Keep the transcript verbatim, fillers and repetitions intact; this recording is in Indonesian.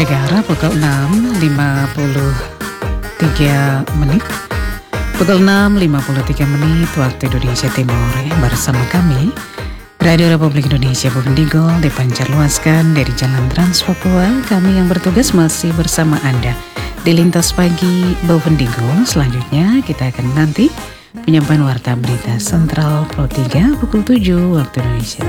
Negara pukul enam lima puluh tiga menit. Pukul enam lima puluh tiga menit waktu Indonesia Timur, ya, bersama kami Radio Republik Indonesia Bovendigul dipancar luaskan dari Jalan Trans Papua. Kami yang bertugas masih bersama Anda di Lintas Pagi Bovendigul. Selanjutnya kita akan nanti penyampaian warta berita Sentral Pro tiga pukul tujuh waktu Indonesia